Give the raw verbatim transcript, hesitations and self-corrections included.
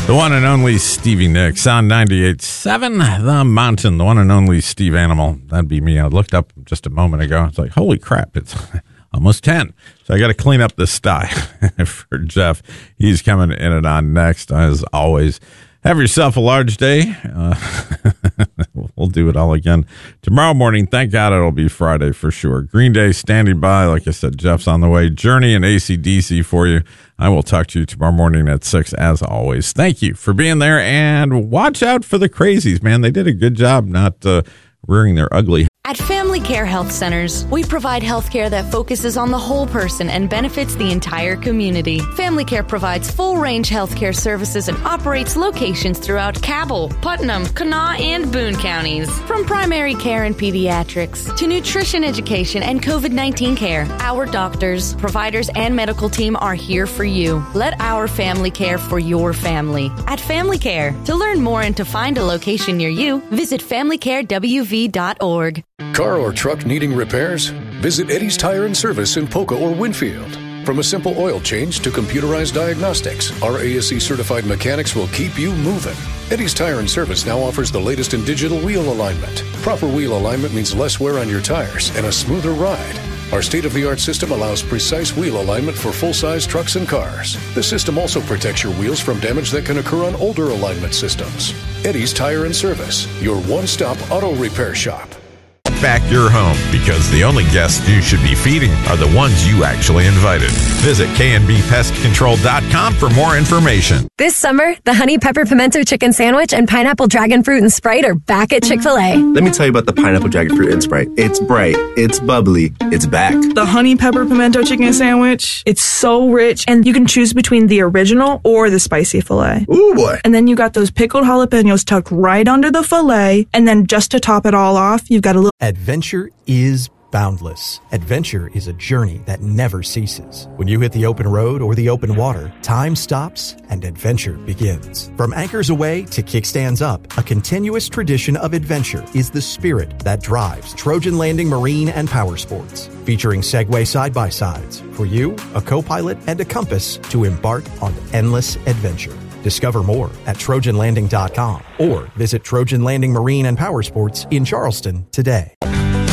The one and only Stevie Nicks on ninety-eight point seven The Mountain. The one and only Steve Animal. That'd be me. I looked up just a moment ago. It's like, holy crap, it's almost ten. So I got to clean up the sty for Jeff. He's coming in and on next, as always. Have yourself a large day. Uh, we'll do it all again tomorrow morning. Thank God it'll be Friday for sure. Green Day standing by. Like I said, Jeff's on the way. Journey and A C D C for you. I will talk to you tomorrow morning at six, as always. Thank you for being there, and watch out for the crazies, man. They did a good job not uh, rearing their ugly. At Family Care Health Centers, we provide health care that focuses on the whole person and benefits the entire community. Family Care provides full-range health care services and operates locations throughout Cabell, Putnam, Kanawha, and Boone counties. From primary care and pediatrics to nutrition education and COVID nineteen care, our doctors, providers, and medical team are here for you. Let our family care for your family. At Family Care, to learn more and to find a location near you, visit family care w v dot org. Car or truck needing repairs? Visit Eddie's Tire and Service in Poca or Winfield. From a simple oil change to computerized diagnostics, our A S E-certified mechanics will keep you moving. Eddie's Tire and Service now offers the latest in digital wheel alignment. Proper wheel alignment means less wear on your tires and a smoother ride. Our state-of-the-art system allows precise wheel alignment for full-size trucks and cars. The system also protects your wheels from damage that can occur on older alignment systems. Eddie's Tire and Service, your one-stop auto repair shop. Back your home, because the only guests you should be feeding are the ones you actually invited. Visit K N B pest control dot com for more information. This summer, the Honey Pepper Pimento Chicken Sandwich and Pineapple Dragon Fruit and Sprite are back at Chick-fil-A. Let me tell you about the Pineapple Dragon Fruit and Sprite. It's bright, it's bubbly, it's back. The Honey Pepper Pimento Chicken Sandwich, it's so rich, and you can choose between the original or the spicy filet. Ooh, boy. And then you got those pickled jalapenos tucked right under the filet, and then just to top it all off, you've got a little... Adventure is boundless. Adventure is a journey that never ceases. When you hit the open road or the open water, time stops and adventure begins. From anchors away to kickstands up, a continuous tradition of adventure is the spirit that drives Trojan Landing Marine and Power Sports. Featuring Segway side-by-sides for you, a co-pilot, and a compass to embark on endless adventure. Discover more at trojan landing dot com or visit Trojan Landing Marine and Power Sports in Charleston today.